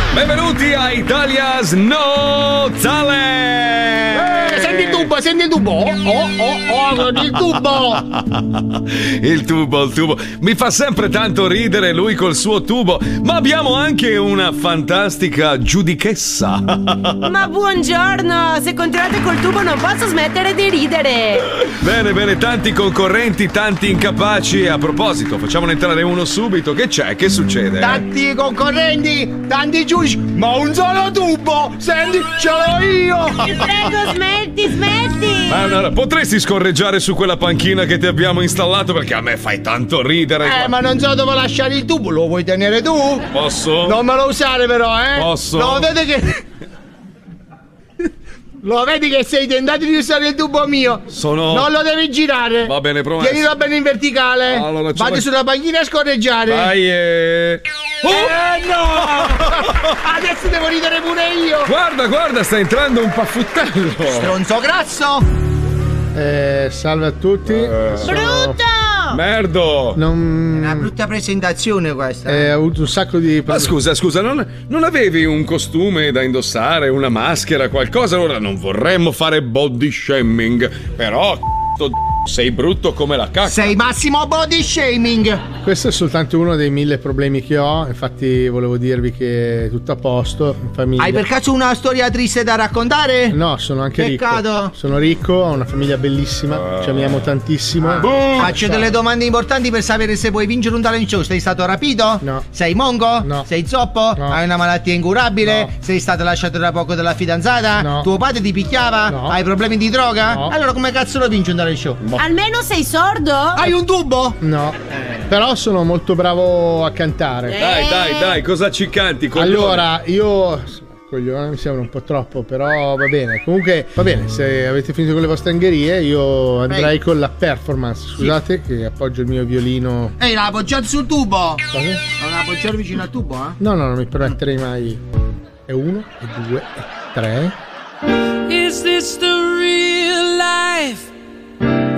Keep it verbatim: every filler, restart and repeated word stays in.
Benvenuti a Italia's No Talent! Eh, senti il tubo, senti il tubo! Oh, oh, oh, il tubo! Il tubo, il tubo. Mi fa sempre tanto ridere lui col suo tubo, ma abbiamo anche una fantastica giudichessa. Ma buongiorno! Se continuate col tubo non posso smettere di ridere! Bene, bene, tanti concorrenti, tanti incapaci. A proposito, facciamone entrare uno subito. Che c'è? Che succede? Tanti concorrenti, tanti giudici, ma un solo tubo! Senti, ce l'ho io! Ti prego, smetti, smetti! Ma allora, potresti scorreggiare su quella panchina che ti abbiamo installato, perché a me fai tanto ridere. Eh, ma non so dove lasciare il tubo, lo vuoi tenere tu? Posso? Non me lo usare però, eh? Posso? Lo vedi che... Lo vedi che sei tentato di usare il tubo mio? Sono... Non lo devi girare. Va bene, promesso. Tienilo bene in verticale. Allora, Vatti la... sulla panchina a scorreggiare. Vai e... Oh! Eh no! Adesso devo ridere pure io. Guarda, guarda, sta entrando un paffuttello. Stronzo grasso. Eh, salve a tutti. Eh, Brutto! Merdo! Non... Una brutta presentazione questa. Eh, ho avuto un sacco di... Ma scusa, scusa, non, non avevi un costume da indossare, una maschera, qualcosa? Allora non vorremmo fare body shaming, però c***o, sei brutto come la cacca. Sei massimo body shaming. Questo è soltanto uno dei mille problemi che ho. Infatti volevo dirvi che è tutto a posto in famiglia. Hai per caso una storia triste da raccontare? No, sono anche Peccato. ricco. Sono ricco, ho una famiglia bellissima, ci amiamo tantissimo. Ah. Faccio delle domande importanti per sapere se puoi vincere un talent show. Sei stato rapito? No. Sei mongo? No. Sei zoppo? No. Hai una malattia incurabile? No. Sei stato lasciato da poco dalla fidanzata? No. Tuo padre ti picchiava? No. Hai problemi di droga? No. Allora come cazzo lo vinci un talent show? Almeno sei sordo? Hai un tubo? No, però sono molto bravo a cantare. Dai, dai, dai, cosa ci canti? Coglione? Allora, io... Coglione mi sembra un po' troppo, però va bene. Comunque, va bene, se avete finito con le vostre angherie, io andrei Prego. con la performance. Scusate che appoggio il mio violino. Ehi, la appoggiate sul tubo! Cosa? Non la appoggiare vicino al tubo, eh? No, no, non mi permetterei mai. E uno, e due, e tre. Is this the